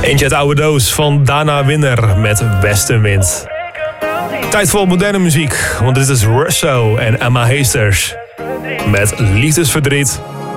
Eentje uit oude doos van Dana Winner met Westenwind. Tijd voor moderne muziek, want dit is Russo en Emma Heesters met Liefdesverdriet.